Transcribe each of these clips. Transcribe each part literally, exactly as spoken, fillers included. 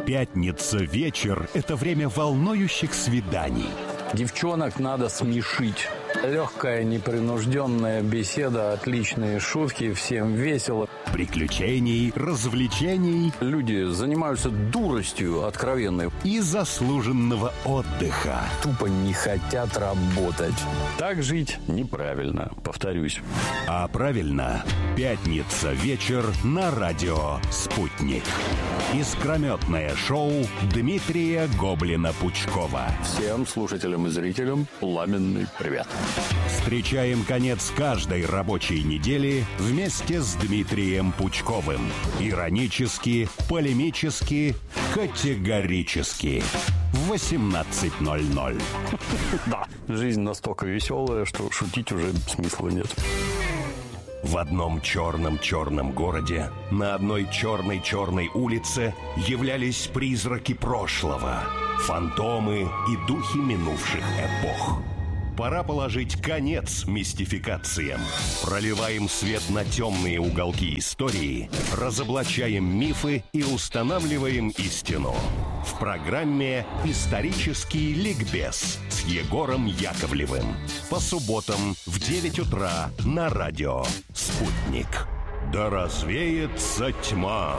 Пятница вечер – это время волнующих свиданий. Девчонок надо смешить. Легкая, непринужденная беседа, отличные шутки, всем весело. Приключений, развлечений. Люди занимаются дуростью откровенной. И заслуженного отдыха. Тупо не хотят работать. Так жить неправильно, повторюсь. А правильно, пятница вечер на радио «Спутник». Искрометное шоу Дмитрия Гоблина-Пучкова. Всем слушателям и зрителям пламенный привет. Встречаем конец каждой рабочей недели вместе с Дмитрием Пучковым. Иронически, полемически, категорически. В восемнадцать ноль ноль. Да, жизнь настолько веселая, что шутить уже смысла нет. В одном черном-черном городе, на одной черной-черной улице являлись призраки прошлого, фантомы и духи минувших эпох. Пора положить конец мистификациям. Проливаем свет на темные уголки истории, разоблачаем мифы и устанавливаем истину. В программе «Исторический ликбез» с Егором Яковлевым. По субботам в девять утра на радио «Спутник». Да развеется тьма.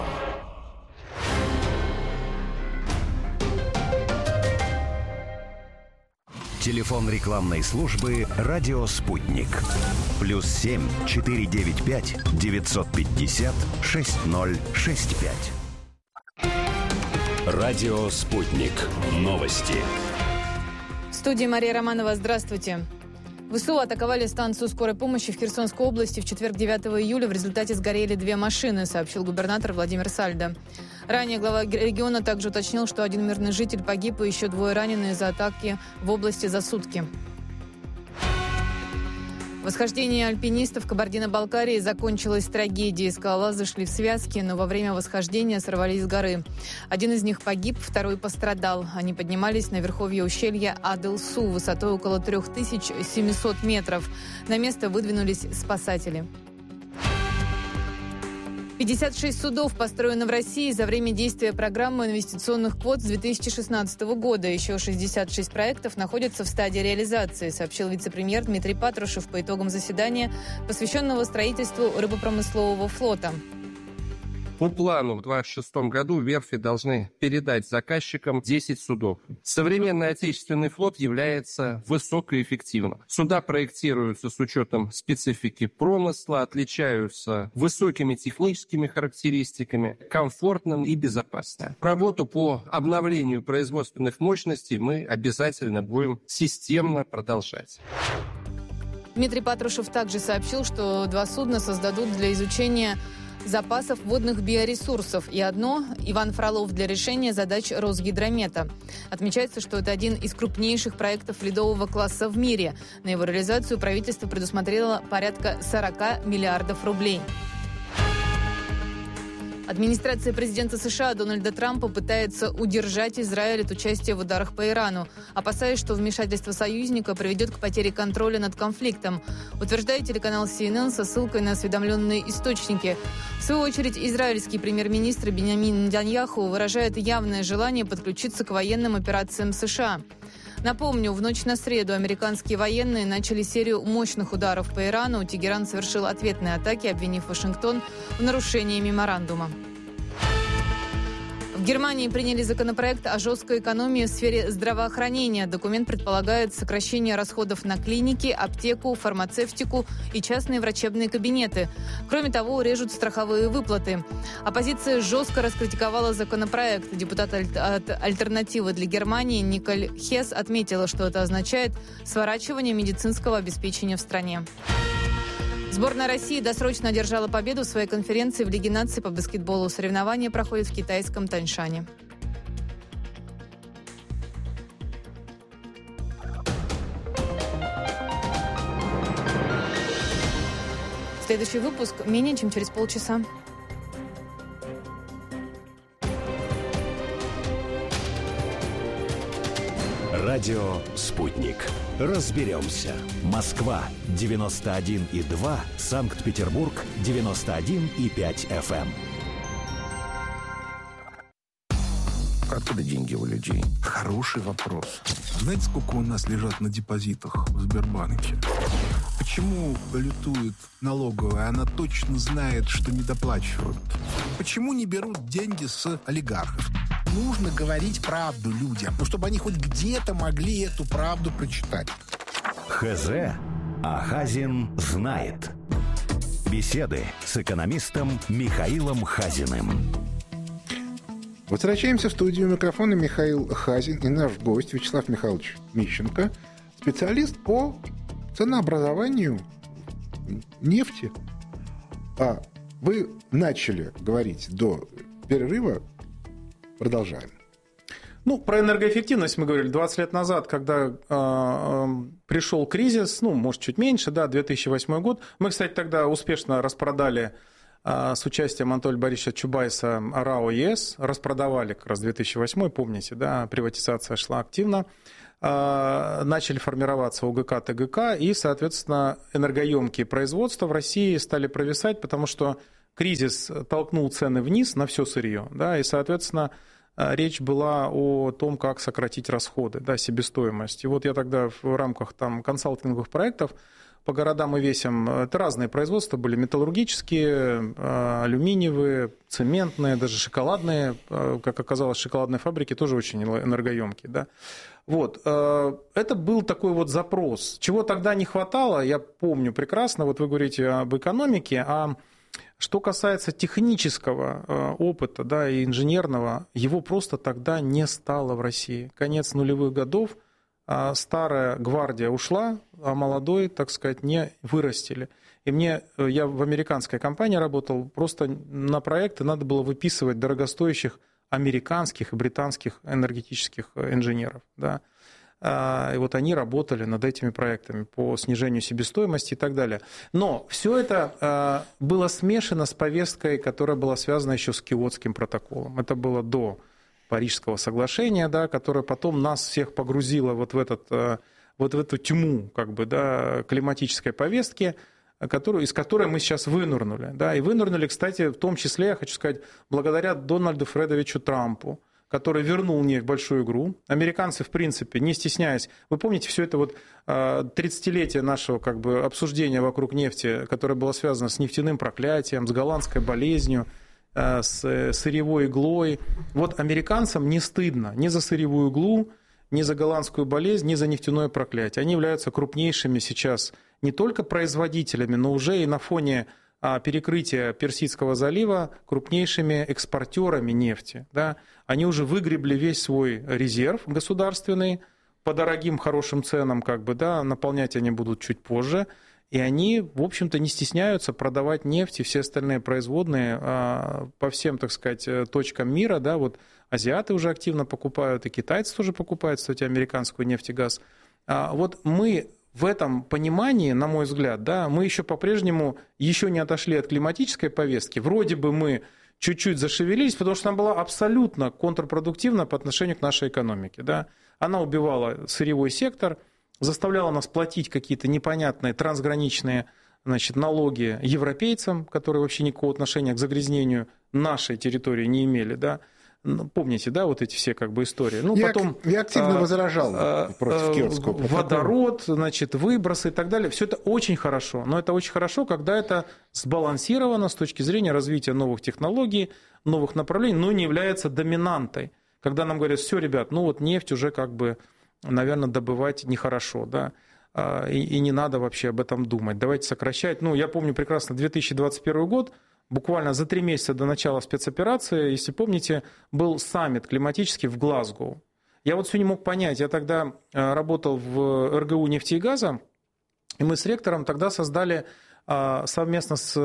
Телефон рекламной службы «Радио Спутник». Плюс семь четыре девять пять девятьсот пятьдесят шесть ноль шесть пять. Радио Спутник. Новости. В студии Мария Романова. Здравствуйте. ВСУ атаковали станцию скорой помощи в Херсонской области в четверг, девятого июля. В результате сгорели две машины, сообщил губернатор Владимир Сальдо. Ранее глава региона также уточнил, что один мирный житель погиб и еще двое ранены из-за атаки в области за сутки. Восхождение альпинистов Кабардино-Балкарии закончилось трагедией. Скалолазы шли в связке, но во время восхождения сорвались с горы. Один из них погиб, второй пострадал. Они поднимались на верховье ущелья Адыл-Су высотой около три тысячи семьсот метров. На место выдвинулись спасатели. пятьдесят шесть судов построено в России за время действия программы инвестиционных квот с две тысячи шестнадцатого года. Еще шестьдесят шесть проектов находятся в стадии реализации, сообщил вице-премьер Дмитрий Патрушев по итогам заседания, посвященного строительству рыбопромыслового флота. По плану в две тысячи двадцать шестом году верфи должны передать заказчикам десять судов. Современный отечественный флот является высокоэффективным. Суда проектируются с учетом специфики промысла, отличаются высокими техническими характеристиками, комфортным и безопасным. Работу по обновлению производственных мощностей мы обязательно будем системно продолжать. Дмитрий Патрушев также сообщил, что два судна создадут для изучения запасов водных биоресурсов и одно «Иван Фролов» для решения задач Росгидромета. Отмечается, что это один из крупнейших проектов ледового класса в мире. На его реализацию правительство предусмотрело порядка сорок миллиардов рублей. Администрация президента США Дональда Трампа пытается удержать Израиль от участия в ударах по Ирану, опасаясь, что вмешательство союзника приведет к потере контроля над конфликтом, утверждает телеканал си эн эн со ссылкой на осведомленные источники. В свою очередь, израильский премьер-министр Биньямин Нетаньяху выражает явное желание подключиться к военным операциям США. Напомню, в ночь на среду американские военные начали серию мощных ударов по Ирану. Тегеран совершил ответные атаки, обвинив Вашингтон в нарушении меморандума. В Германии приняли законопроект о жесткой экономии в сфере здравоохранения. Документ предполагает сокращение расходов на клиники, аптеку, фармацевтику и частные врачебные кабинеты. Кроме того, урежут страховые выплаты. Оппозиция жестко раскритиковала законопроект. Депутат от «Альтернативы для Германии» Николь Хесс отметила, что это означает сворачивание медицинского обеспечения в стране. Сборная России досрочно одержала победу в своей конференции в Лиге наций по баскетболу. Соревнования проходят в китайском Таньшане. Следующий выпуск менее чем через полчаса. Радио «Спутник». Разберемся. Москва девяносто один и два, Санкт-Петербург девяносто один и пять эф эм. Откуда деньги у людей? Хороший вопрос. Знаете, сколько у нас лежат на депозитах в Сбербанке? Почему балетует налоговая? Она точно знает, что недоплачивают. Почему не берут деньги с олигархов? Нужно говорить правду людям, ну, чтобы они хоть где-то могли эту правду прочитать. Хз, а Хазин знает. Беседы с экономистом Михаилом Хазиным. Возвращаемся в студию. Микрофона Михаил Хазин и наш гость Вячеслав Михайлович Мищенко, специалист по ценообразованию нефти. А вы начали говорить до перерыва. Продолжаем. Ну, про энергоэффективность мы говорили двадцать лет назад, когда э, э, пришел кризис, ну, может, чуть меньше, да, две тысячи восьмой год. Мы, кстати, тогда успешно распродали э, с участием Анатолия Борисовича Чубайса РАО ЕС, распродавали как раз две тысячи восьмой, помните, да, приватизация шла активно. Э, начали формироваться ОГК, ТГК, и, соответственно, энергоемкие производства в России стали провисать, потому что кризис толкнул цены вниз на все сырье, да, и, соответственно, речь была о том, как сократить расходы, да, себестоимость. И вот я тогда в рамках там, консалтинговых проектов по городам и весям, это разные производства были, металлургические, алюминиевые, цементные, даже шоколадные, как оказалось, шоколадные фабрики тоже очень энергоемкие. Да. Вот. Это был такой вот запрос. Чего тогда не хватало, я помню прекрасно, вот вы говорите об экономике, а что касается технического опыта, да, и инженерного, его просто тогда не стало в России. Конец нулевых годов, старая гвардия ушла, а молодой, так сказать, не вырастили. И мне, я в американской компании работал, просто на проекты надо было выписывать дорогостоящих американских и британских энергетических инженеров, да. И вот они работали над этими проектами по снижению себестоимости и так далее. Но все это было смешано с повесткой, которая была связана еще с Киотским протоколом. Это было до Парижского соглашения, да, которое потом нас всех погрузило вот в, этот, вот в эту тьму как бы, да, климатической повестки, которую, из которой мы сейчас вынырнули. Да, и вынырнули, кстати, в том числе, я хочу сказать, благодаря Дональду Фредовичу Трампу, который вернул нефть в большую игру. Американцы, в принципе, не стесняясь, вы помните все это вот тридцатилетие нашего как бы, обсуждения вокруг нефти, которое было связано с нефтяным проклятием, с голландской болезнью, с сырьевой иглой. Вот американцам не стыдно ни за сырьевую иглу, ни за голландскую болезнь, ни за нефтяное проклятие. Они являются крупнейшими сейчас не только производителями, но уже и на фоне перекрытия Персидского залива крупнейшими экспортерами нефти. Да. Они уже выгребли весь свой резерв государственный по дорогим, хорошим ценам, как бы, да, наполнять они будут чуть позже. И они, в общем-то, не стесняются продавать нефть и все остальные производные по всем, так сказать, точкам мира. Да. Вот азиаты уже активно покупают, и китайцы тоже покупают, кстати, американскую нефть и газ. Вот мы в этом понимании, на мой взгляд, да, мы еще по-прежнему еще не отошли от климатической повестки. Вроде бы мы чуть-чуть зашевелились, потому что она была абсолютно контрпродуктивна по отношению к нашей экономике. Да. Она убивала сырьевой сектор, заставляла нас платить какие-то непонятные трансграничные, значит, налоги европейцам, которые вообще никакого отношения к загрязнению нашей территории не имели. Да. Помните, да, вот эти все как бы истории. Ну, я, потом, я активно а, возражал а, против Киотского протокола. Водород, значит, выбросы и так далее. Все это очень хорошо. Но это очень хорошо, когда это сбалансировано с точки зрения развития новых технологий, новых направлений, но не является доминантой. Когда нам говорят, все, ребят, ну вот нефть уже как бы, наверное, добывать нехорошо, да, и, и не надо вообще об этом думать. Давайте сокращать. Ну, я помню прекрасно две тысячи двадцать первый год, буквально за три месяца до начала спецоперации, если помните, был саммит климатический в Глазгоу. Я вот все не мог понять. Я тогда работал в эр гэ у нефти и газа, и мы с ректором тогда создали, совместно с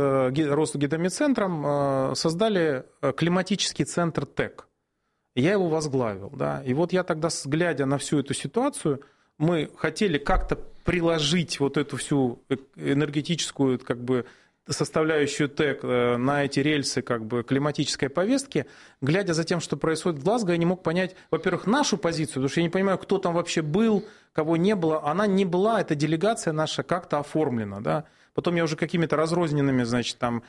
Росгидромедцентром, создали климатический центр ТЭК. Я его возглавил. Да. И вот я тогда, глядя на всю эту ситуацию, мы хотели как-то приложить вот эту всю энергетическую, как бы, составляющую ТЭК на эти рельсы как бы, климатической повестки, глядя за тем, что происходит в Глазго, я не мог понять, во-первых, нашу позицию, потому что я не понимаю, кто там вообще был, кого не было. Она не была, эта делегация наша как-то оформлена. Да? Потом я уже какими-то разрозненными, значит, там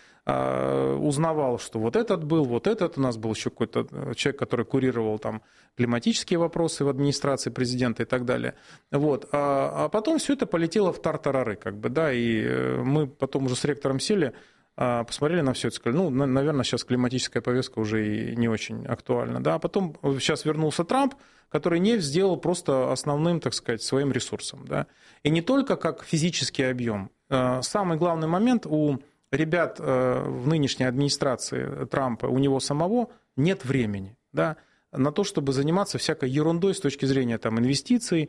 узнавал, что вот этот был, вот этот. У нас был еще какой-то человек, который курировал там климатические вопросы в администрации президента и так далее. Вот. А потом все это полетело в тартарары, как бы, да, и мы потом уже с ректором сели, посмотрели на все это, сказали, ну, наверное, сейчас климатическая повестка уже и не очень актуальна. Да? А потом сейчас вернулся Трамп, который нефть сделал просто основным, так сказать, своим ресурсом. Да? И не только как физический объем. Самый главный момент у ребят в нынешней администрации Трампа, у него самого нет времени, да, на то, чтобы заниматься всякой ерундой с точки зрения там, инвестиций,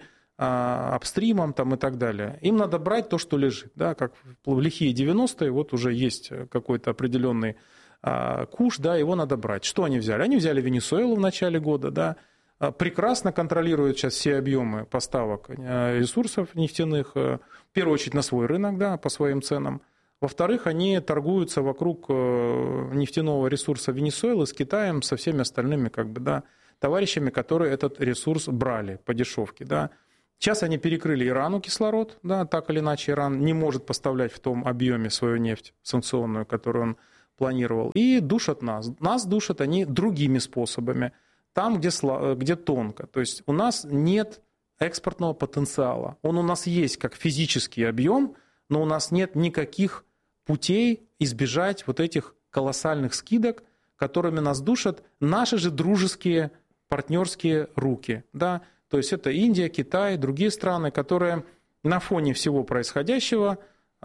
апстримом там, и так далее. Им надо брать то, что лежит. Да, как в лихие девяностые, вот уже есть какой-то определенный а, куш, да, его надо брать. Что они взяли? Они взяли Венесуэлу в начале года, да, прекрасно контролируют сейчас все объемы поставок ресурсов нефтяных, в первую очередь на свой рынок, да, по своим ценам. Во-вторых, они торгуются вокруг нефтяного ресурса Венесуэлы с Китаем, со всеми остальными как бы, да, товарищами, которые этот ресурс брали по дешевке. Да. Сейчас они перекрыли Ирану кислород, да, так или иначе Иран не может поставлять в том объеме свою нефть санкционную, которую он планировал, и душат нас. Нас душат они другими способами, там, где, где тонко. То есть у нас нет экспортного потенциала. Он у нас есть как физический объем, но у нас нет никаких путей избежать вот этих колоссальных скидок, которыми нас душат наши же дружеские партнерские руки, да. То есть это Индия, Китай, другие страны, которые на фоне всего происходящего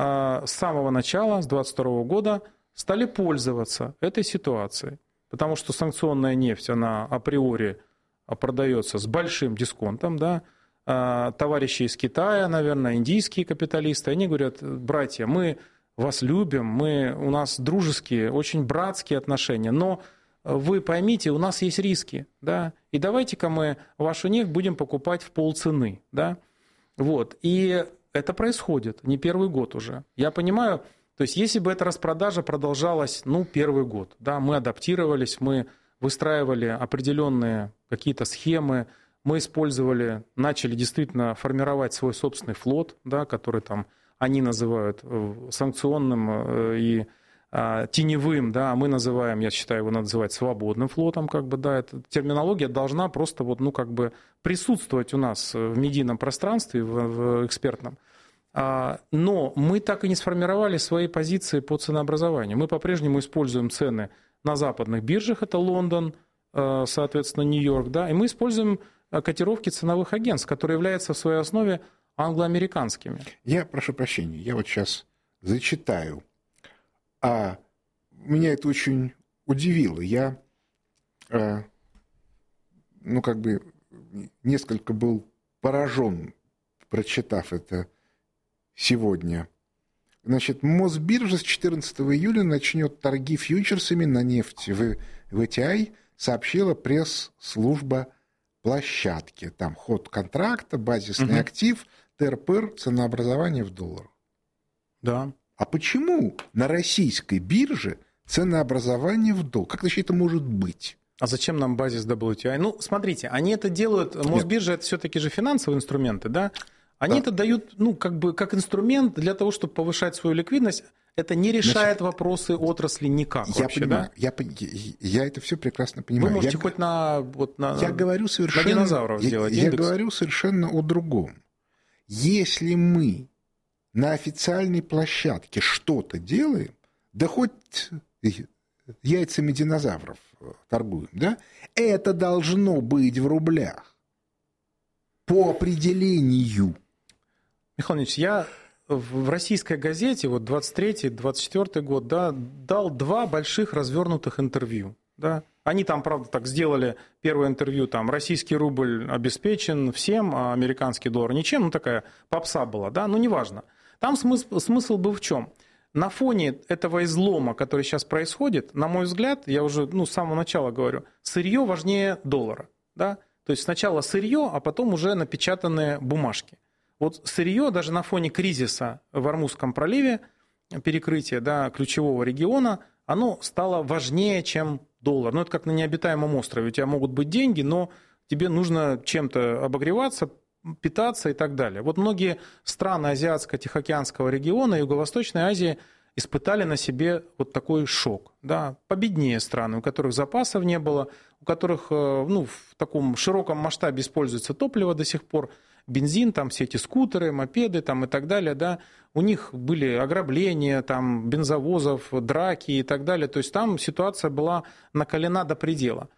с самого начала, с две тысячи двадцать второго года, стали пользоваться этой ситуацией. Потому что санкционная нефть, она априори продается с большим дисконтом. Да? Товарищи из Китая, наверное, индийские капиталисты, они говорят, братья, мы вас любим, мы, у нас дружеские, очень братские отношения, но... Вы поймите, у нас есть риски, да, и давайте-ка мы вашу нефть будем покупать в полцены, да, вот, и это происходит не первый год уже. Я понимаю, то есть если бы эта распродажа продолжалась, ну, первый год, да, мы адаптировались, мы выстраивали определенные какие-то схемы, мы использовали, начали действительно формировать свой собственный флот, да, который там они называют санкционным и теневым, да, а мы называем, я считаю, его надо называть свободным флотом, как бы, да, эта терминология должна просто вот, ну, как бы присутствовать у нас в медийном пространстве, в, в экспертном. Но мы так и не сформировали свои позиции по ценообразованию. Мы по-прежнему используем цены на западных биржах, это Лондон, соответственно, Нью-Йорк, да, и мы используем котировки ценовых агентств, которые являются в своей основе англоамериканскими. Я прошу прощения, я вот сейчас зачитаю. А меня это очень удивило. Я, э, ну, как бы, несколько был поражен, прочитав это сегодня. Значит, Мосбиржа с четырнадцатого июля начнет торги фьючерсами на нефть в ви ти ай, сообщила пресс-служба площадки. Там ход контракта, базисный угу. актив, ТРПР, ценообразование в долларах. Да. А почему на российской бирже ценообразование в долларах? Как значит, это может быть? А зачем нам базис дабл ю ти ай? Ну, смотрите, они это делают, Мосбиржа это все-таки же финансовые инструменты, да? Они да. это дают, ну, как бы, как инструмент для того, чтобы повышать свою ликвидность. Это не решает Значит, вопросы отрасли никак я вообще, понимаю, да? Я, я это все прекрасно понимаю. Вы можете я, хоть на, вот на, я говорю совершенно, на динозавров я, сделать я индекс. говорю совершенно о другом. Если мы на официальной площадке что-то делаем, да хоть яйцами динозавров торгуем, да, это должно быть в рублях по определению. Михаил Ильич, я в российской газете, вот двадцать третий двадцать четвёртый год, да, дал два больших развернутых интервью. Да. Они там, правда, так сделали первое интервью, там, российский рубль обеспечен всем, а американский доллар ничем, ну, такая попса была, да, ну, неважно. Там смысл, смысл был в чем? На фоне этого излома, который сейчас происходит, на мой взгляд, я уже ну, с самого начала говорю, сырье важнее доллара. Да? То есть сначала сырье, а потом уже напечатанные бумажки. Вот сырье даже на фоне кризиса в Ормузском проливе, перекрытия да, ключевого региона, оно стало важнее, чем доллар. Ну, это как на необитаемом острове. У тебя могут быть деньги, но тебе нужно чем-то обогреваться, питаться и так далее. Вот многие страны Азиатско-Тихоокеанского региона, Юго-Восточной Азии испытали на себе вот такой шок. Да? Победнее страны, у которых запасов не было, у которых ну, в таком широком масштабе используется топливо до сих пор, бензин, там все эти скутеры, мопеды там, и так далее. Да? У них были ограбления там, бензовозов, драки и так далее. То есть там ситуация была накалена до предела.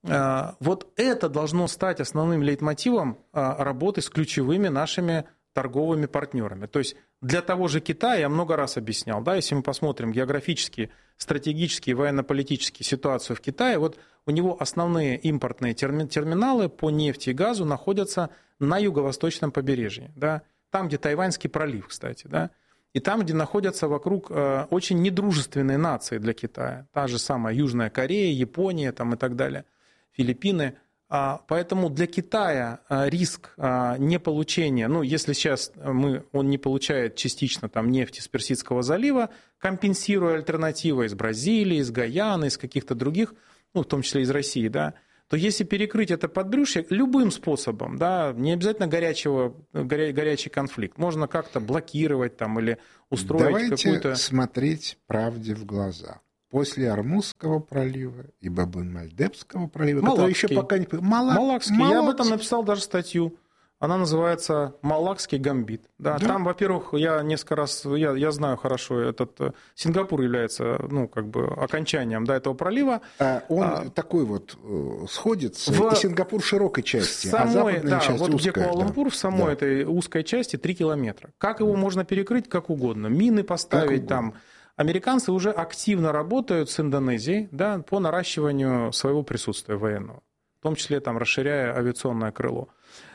Вот это должно стать основным лейтмотивом работы с ключевыми нашими торговыми партнерами. То есть для того же Китая, я много раз объяснял, да, если мы посмотрим географически, стратегически и военно-политически ситуацию в Китае, вот у него основные импортные терминалы по нефти и газу находятся на юго-восточном побережье, да, там, где Тайваньский пролив, кстати, да, и там, где находятся вокруг очень недружественные нации для Китая, та же самая Южная Корея, Япония там, и так далее, Филиппины. Поэтому для Китая риск неполучения, ну, если сейчас мы, он не получает частично там, нефть из Персидского залива, компенсируя альтернативы из Бразилии, из Гаяны, из каких-то других, ну, в том числе из России, да, то если перекрыть это подбрюшье любым способом, да, не обязательно горячего, горя, горячий конфликт, можно как-то блокировать там, или устроить Давайте какую-то... Давайте смотреть правде в глаза. После Ормузского пролива и Баб-эль-Мандебского пролива, который еще пока не... Мала... Малакский. Малакский. Я об этом написал даже статью. Она называется «Малакский гамбит». Да, да. Там, во-первых, я несколько раз, я, я знаю хорошо, этот Сингапур является, ну, как бы окончанием, да, этого пролива. А он а, такой вот сходится, в, и Сингапур в широкой части, самой, а западная да, часть вот узкая. Где Куала-Лумпур, да. В самой да. этой узкой части три километра. Как его можно перекрыть, как угодно. Мины поставить там... Американцы уже активно работают с Индонезией, да, по наращиванию своего присутствия военного, в том числе там, расширяя авиационное крыло.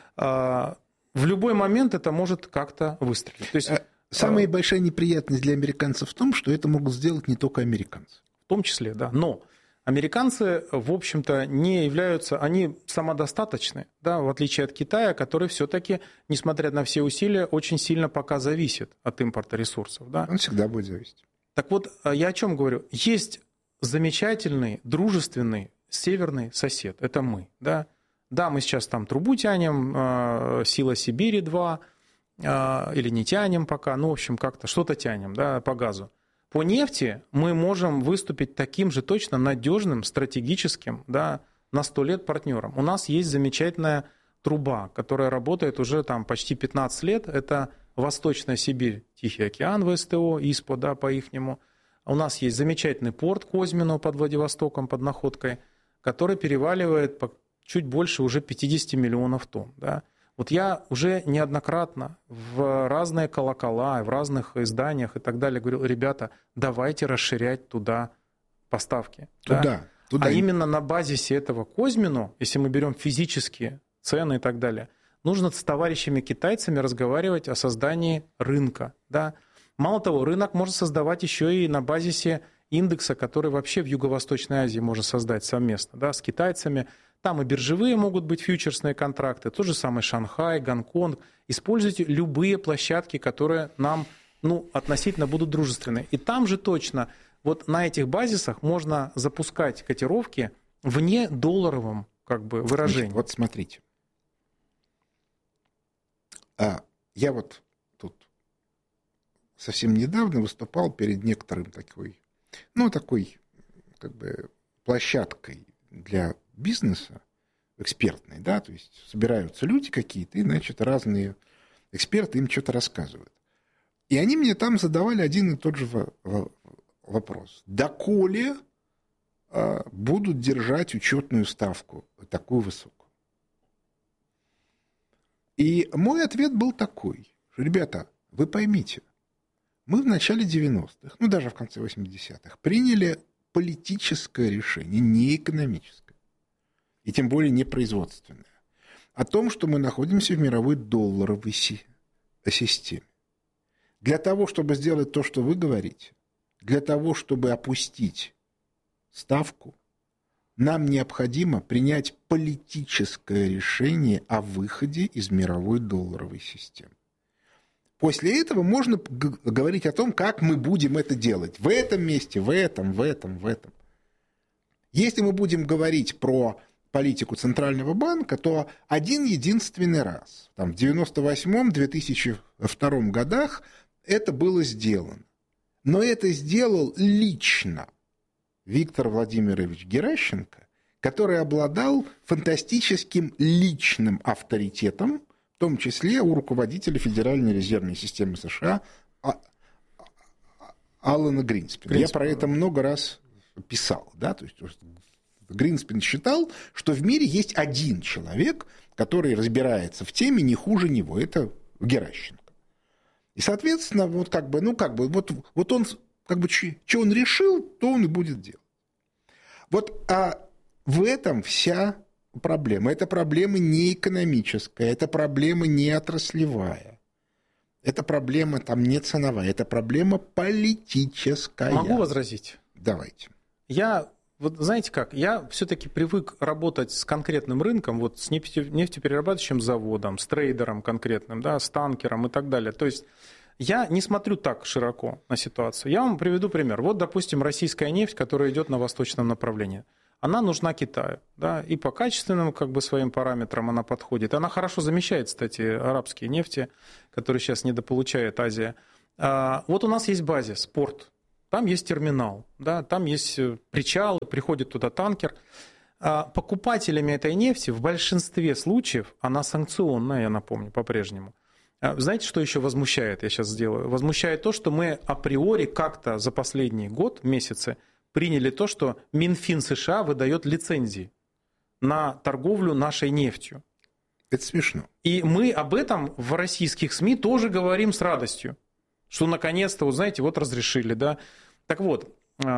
В любой момент это может как-то выстрелить. То есть, самая а... большая неприятность для американцев в том, что это могут сделать не только американцы. В том числе, да. Но американцы, в общем-то, не являются, они самодостаточны, да, в отличие от Китая, который все-таки, несмотря на все усилия, очень сильно пока зависит от импорта ресурсов. Да. Он всегда будет зависеть. Так вот, я о чем говорю? Есть замечательный, дружественный северный сосед. Это мы. Да, да мы сейчас там трубу тянем, «Сила Сибири-два», или не тянем пока, ну, в общем, как-то что-то тянем, да, по газу. По нефти мы можем выступить таким же точно надежным, стратегическим, да, на сто лет партнером. У нас есть замечательная труба, которая работает уже там почти пятнадцать лет. Это Восточная Сибирь, Тихий океан, ВСТО, ИСПО, да, по-ихнему. У нас есть замечательный порт Козьмино под Владивостоком, под Находкой, который переваливает по чуть больше уже пятьдесят миллионов тонн. Да. Вот я уже неоднократно в разные колокола, в разных изданиях и так далее говорил, ребята, давайте расширять туда поставки. Туда, да. туда. А именно на базисе этого Козьмино, если мы берем физические цены и так далее, нужно с товарищами китайцами разговаривать о создании рынка. Да? Мало того, рынок можно создавать еще и на базисе индекса, который вообще в Юго-Восточной Азии можно создать совместно, да, с китайцами. Там и биржевые могут быть фьючерсные контракты, тот же самый Шанхай, Гонконг. Используйте любые площадки, которые нам ну, относительно будут дружественны. И там же точно вот на этих базисах можно запускать котировки вне долларовом как бы, выражении. Вот смотрите. А я вот тут совсем недавно выступал перед некоторым такой, ну, такой как бы площадкой для бизнеса экспертной, да, то есть собираются люди какие-то, и, значит, разные эксперты им что-то рассказывают. И они мне там задавали один и тот же вопрос. Доколе будут держать учетную ставку такую высокую? И мой ответ был такой, что, ребята, вы поймите, мы в начале девяностых, ну даже в конце восьмидесятых, приняли политическое решение, не экономическое, и тем более не производственное, о том, что мы находимся в мировой долларовой системе. Для того, чтобы сделать то, что вы говорите, для того, чтобы опустить ставку, нам необходимо принять политическое решение о выходе из мировой долларовой системы. После этого можно г- говорить о том, как мы будем это делать. В этом месте, в этом, в этом, в этом. Если мы будем говорить про политику Центрального банка, то один единственный раз, там, в девяносто восьмом — две тысячи втором годах это было сделано. Но это сделал лично Виктор Владимирович Геращенко, который обладал фантастическим личным авторитетом, в том числе у руководителя Федеральной резервной системы США Алана Гринспена. Я про это много раз писал. Да? То есть Гринспен считал, что в мире есть один человек, который разбирается в теме не хуже него. Это Геращенко. И, соответственно, вот как бы, ну, как бы, вот, вот он, как бы, что он решил, то он и будет делать. Вот, а в этом вся проблема. Это проблема не экономическая, это проблема не отраслевая. Это проблема там не ценовая, это проблема политическая. Могу возразить? Давайте. Я, вот знаете как, я все-таки привык работать с конкретным рынком, вот с нефтеперерабатывающим заводом, с трейдером конкретным, да, с танкером и так далее. То есть я не смотрю так широко на ситуацию. Я вам приведу пример. Вот, допустим, российская нефть, которая идет на восточном направлении. Она нужна Китаю, да, и по качественным как бы, своим параметрам она подходит. Она хорошо замещает, кстати, арабские нефти, которые сейчас недополучает Азия. А, вот у нас есть базис, порт, там есть терминал, да, там есть причал, приходит туда танкер. А покупателями этой нефти в большинстве случаев, она санкционная, я напомню, по-прежнему. А знаете, что еще возмущает, я сейчас сделаю? Возмущает то, что мы априори как-то за последний год, месяцы, приняли то, что Минфин США выдает лицензии на торговлю нашей нефтью. Это смешно. И мы об этом в российских СМИ тоже говорим с радостью, что наконец-то, вот знаете, вот разрешили, да. Так вот,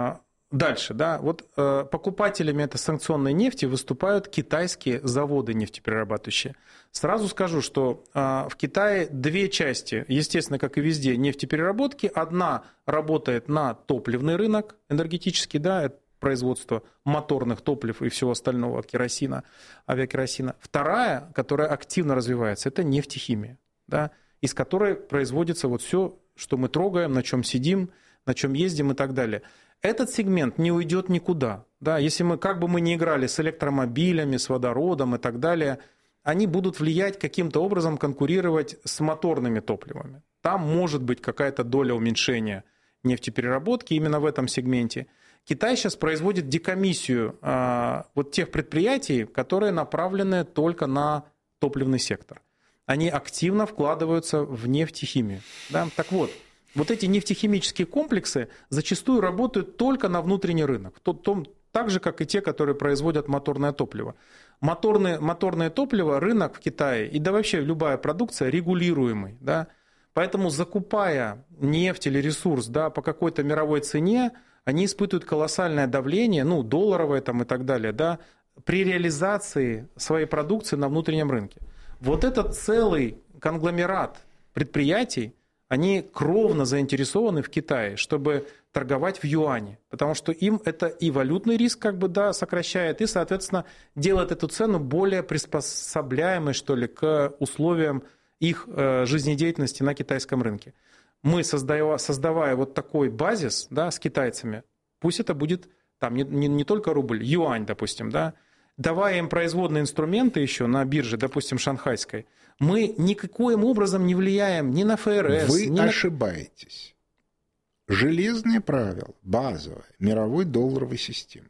дальше, да, вот покупателями этой санкционной нефти выступают китайские заводы нефтеперерабатывающие. Сразу скажу, что в Китае две части, естественно, как и везде, нефтепереработки. Одна работает на топливный рынок энергетический, да, это производство моторных топлив и всего остального, керосина, авиакеросина. Вторая, которая активно развивается, это нефтехимия, да, из которой производится вот все, что мы трогаем, на чем сидим, на чем ездим и так далее. Этот сегмент не уйдет никуда. Да? Если мы, как бы мы ни играли с электромобилями, с водородом и так далее, они будут влиять каким-то образом, конкурировать с моторными топливами. Там может быть какая-то доля уменьшения нефтепереработки именно в этом сегменте. Китай сейчас производит декомиссию а, вот тех предприятий, которые направлены только на топливный сектор. Они активно вкладываются в нефтехимию. Да? Так вот, вот эти нефтехимические комплексы зачастую работают только на внутренний рынок, так же, как и те, которые производят моторное топливо. Моторное, моторное топливо, рынок в Китае, и да вообще любая продукция регулируемый. Да? Поэтому, закупая нефть или ресурс, да, по какой-то мировой цене, они испытывают колоссальное давление, ну, долларовое там, и так далее, да, при реализации своей продукции на внутреннем рынке. Вот этот целый конгломерат предприятий, они кровно заинтересованы в Китае, чтобы торговать в юане, потому что им это и валютный риск как бы, да, сокращает, и, соответственно, делает эту цену более приспособляемой, что ли, к условиям их жизнедеятельности на китайском рынке. Мы, создавая, создавая вот такой базис, да, с китайцами, пусть это будет там не, не, не только рубль, юань, допустим, да, давая им производные инструменты еще на бирже, допустим, шанхайской, мы никаким образом не влияем ни на эф эр эс. Вы ни ошибаетесь. На... Железное правило, базовое, мировой долларовой системы.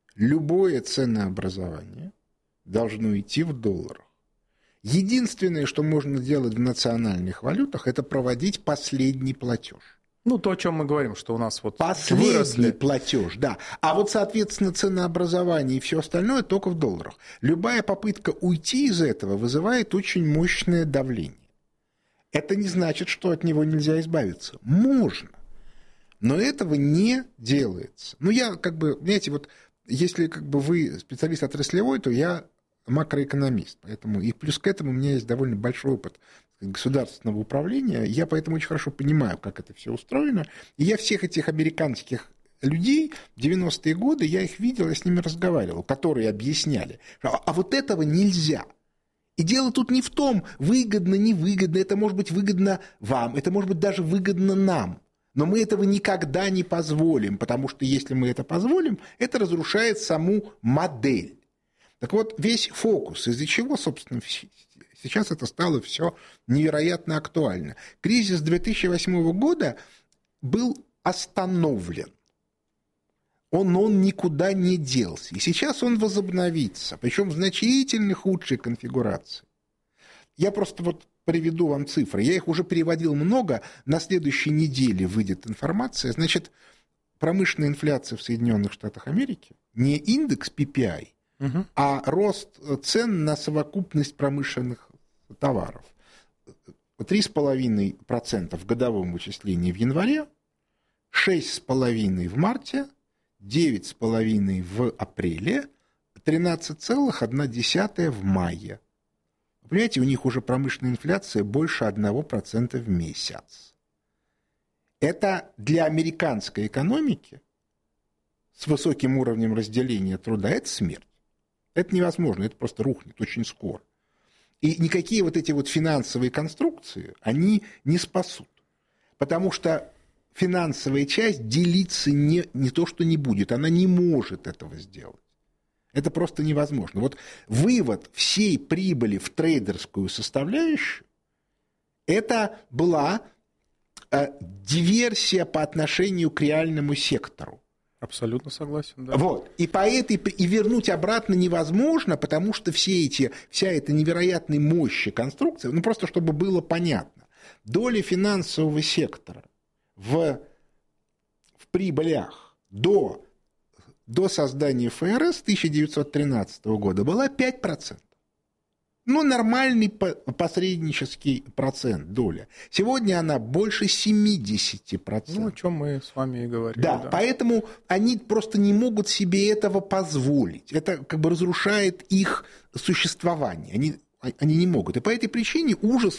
Любое ценообразование должно идти в долларах. Единственное, что можно делать в национальных валютах, это проводить последний платеж. Ну, то, о чем мы говорим, что у нас вот последний выросли. Платеж, да. А вот, соответственно, ценообразование и все остальное только в долларах. Любая попытка уйти из этого вызывает очень мощное давление. Это не значит, что от него нельзя избавиться. Можно. Но этого не делается. Ну, я как бы, знаете, вот если как бы вы специалист отраслевой, то я макроэкономист. Поэтому, и плюс к этому у меня есть довольно большой опыт государственного управления. Я поэтому очень хорошо понимаю, как это все устроено. И я всех этих американских людей в девяностые годы, я их видел, я с ними разговаривал, которые объясняли, что а вот этого нельзя. И дело тут не в том, выгодно, невыгодно, это может быть выгодно вам, это может быть даже выгодно нам. Но мы этого никогда не позволим, потому что если мы это позволим, это разрушает саму модель. Так вот, весь фокус, из-за чего, собственно, сейчас это стало все невероятно актуально. Кризис две тысячи восьмого года был остановлен. Он, он никуда не делся. И сейчас он возобновится, причем в значительно худшей конфигурации. Я просто вот приведу вам цифры. Я их уже переводил много. На следующей неделе выйдет информация. Значит, промышленная инфляция в Соединенных Штатах Америки, не индекс пи пи ай, угу. а рост цен на совокупность промышленных товаров. три целых пять десятых процента в годовом вычислении в январе, шесть целых пять десятых процента в марте, девять целых пять десятых процента в апреле, тринадцать целых одна десятая процента в мае. Вы понимаете, у них уже промышленная инфляция больше одного процента в месяц. Это для американской экономики с высоким уровнем разделения труда, это смерть. Это невозможно, это просто рухнет очень скоро. И никакие вот эти вот финансовые конструкции, они не спасут. Потому что финансовая часть делиться не, не то, что не будет, она не может этого сделать. Это просто невозможно. Вот вывод всей прибыли в трейдерскую составляющую, это была э, диверсия по отношению к реальному сектору. Абсолютно согласен, да. Вот. И, по этой, и вернуть обратно невозможно, потому что все эти, вся эта невероятной мощи конструкции, ну просто чтобы было понятно, доля финансового сектора в, в прибылях до до создания эф эр эс тысяча девятьсот тринадцатого года была пять процентов. Ну, нормальный посреднический процент доля. Сегодня она больше семьдесят процентов. Ну, о чем мы с вами и говорили. Да, да, поэтому они просто не могут себе этого позволить. Это как бы разрушает их существование. Они, они не могут. И по этой причине ужас,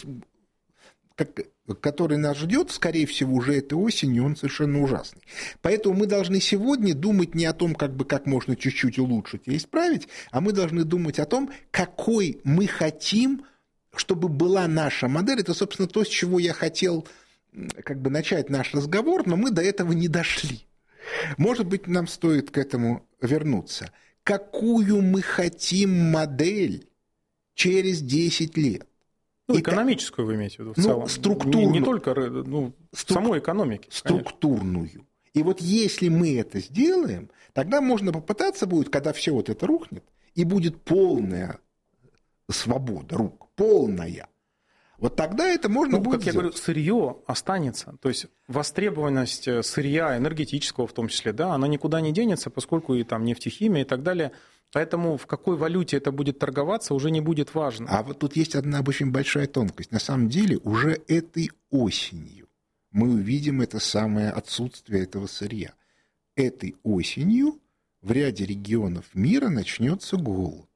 как, который нас ждет, скорее всего, уже этой осенью, он совершенно ужасный. Поэтому мы должны сегодня думать не о том, как бы, как можно чуть-чуть улучшить и исправить, а мы должны думать о том, какой мы хотим, чтобы была наша модель. Это, собственно, то, с чего я хотел как бы начать наш разговор, но мы до этого не дошли. Может быть, нам стоит к этому вернуться. Какую мы хотим модель через десять лет? Ну, экономическую вы имеете в виду в ну, целом. Структурную. Не, не только ну, Струк... самой экономики. Структурную. Конечно. И вот если мы это сделаем, тогда можно попытаться будет, когда все вот это рухнет, и будет полная свобода рук, полная. Вот тогда это можно ну, будет как сделать. Я говорю, сырье останется. То есть востребованность сырья, энергетического в том числе, да, она никуда не денется, поскольку и там нефтехимия и так далее. Поэтому в какой валюте это будет торговаться, уже не будет важно. А вот тут есть одна очень большая тонкость. На самом деле уже этой осенью мы увидим это самое отсутствие этого сырья. Этой осенью в ряде регионов мира начнется голод.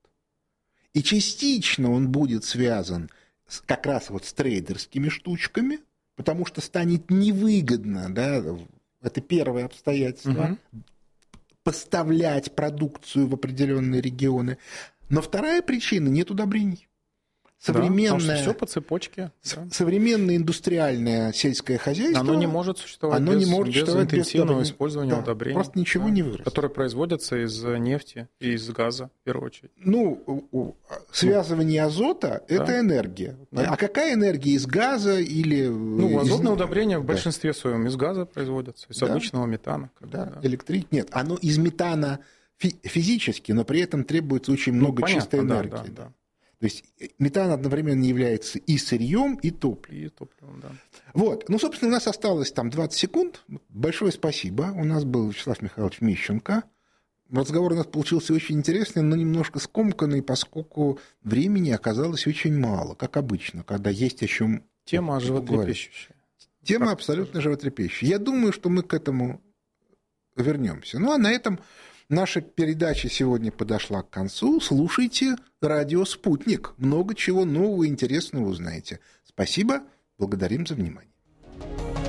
И частично он будет связан с, как раз вот с трейдерскими штучками, потому что станет невыгодно, да, это первое обстоятельство, угу. поставлять продукцию в определенные регионы. Но вторая причина – нет удобрений. Современное, да, все по цепочке. Да. Современное индустриальное сельское хозяйство... Оно не может существовать оно без, не может без интенсивного без использования да, удобрений. Просто ничего да, не вырастет. Которые производятся из нефти и из газа, в первую очередь. Ну, связывание азота – да. это энергия. Да. А какая энергия из газа или… Ну, азотные из... удобрения в большинстве да. своем из газа производятся, из да. обычного метана. Да, да. Электрик… Нет, оно из метана физически, но при этом требуется очень много ну, понятно, чистой энергии. Да, да, да. То есть метан одновременно является и сырьем, и топливом. И топливом, да. Вот. Ну, собственно, у нас осталось там двадцать секунд. Большое спасибо. У нас был Вячеслав Михайлович Мищенко. Разговор у нас получился очень интересный, но немножко скомканный, поскольку времени оказалось очень мало, как обычно, когда есть о чем Тема животрепещущая. Тема как абсолютно скажем. животрепещущая. Я думаю, что мы к этому вернемся. Ну, а на этом... Наша передача сегодня подошла к концу. Слушайте радио «Спутник». Много чего нового и интересного узнаете. Спасибо. Благодарим за внимание.